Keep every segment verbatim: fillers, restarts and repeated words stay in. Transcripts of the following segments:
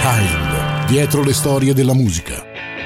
Behind, dietro le storie della musica.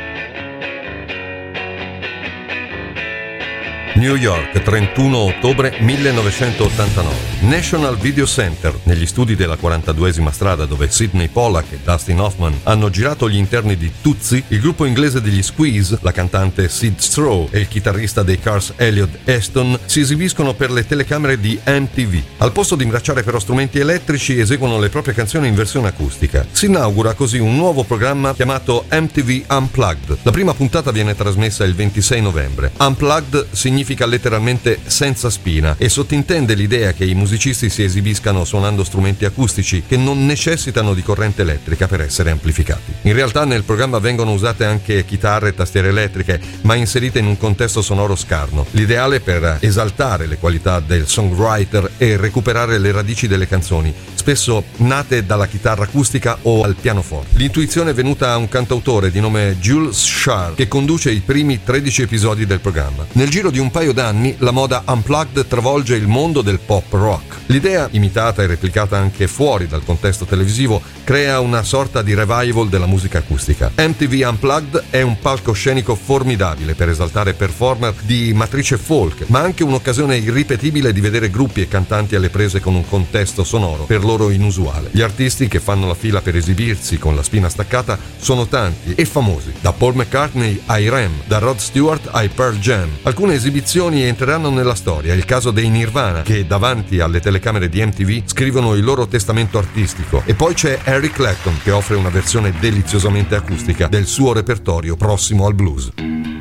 New York, trentuno ottobre millenovecentottantanove. National Video Center, negli studi della quarantaduesima strada dove Sidney Pollack e Dustin Hoffman hanno girato gli interni di Tootsie, il gruppo inglese degli Squeeze, la cantante Sid Straw e il chitarrista dei Cars Elliot Aston si esibiscono per le telecamere di M T V. Al posto di imbracciare però strumenti elettrici, eseguono le proprie canzoni in versione acustica. Si inaugura così un nuovo programma chiamato M T V Unplugged. La prima puntata viene trasmessa il ventisei novembre. Unplugged significa significa letteralmente senza spina e sottintende l'idea che i musicisti si esibiscano suonando strumenti acustici che non necessitano di corrente elettrica per essere amplificati. In realtà nel programma vengono usate anche chitarre e tastiere elettriche, ma inserite in un contesto sonoro scarno, l'ideale per esaltare le qualità del songwriter e recuperare le radici delle canzoni, spesso nate dalla chitarra acustica o al pianoforte. L'intuizione è venuta a un cantautore di nome Jules Sharp che conduce i primi tredici episodi del programma. Nel giro di un paio d'anni la moda Unplugged travolge il mondo del pop rock. L'idea, imitata e replicata anche fuori dal contesto televisivo, crea una sorta di revival della musica acustica. M T V Unplugged è un palcoscenico formidabile per esaltare performer di matrice folk, ma anche un'occasione irripetibile di vedere gruppi e cantanti alle prese con un contesto sonoro per loro inusuale. Gli artisti che fanno la fila per esibirsi con la spina staccata sono tanti e famosi, da Paul McCartney ai Rem, da Rod Stewart ai Pearl Jam. Alcune esibizioni entreranno nella storia, è il caso dei Nirvana, che davanti alle telecamere di M T V scrivono il loro testamento artistico, e poi c'è Eric Clapton che offre una versione deliziosamente acustica del suo repertorio prossimo al blues.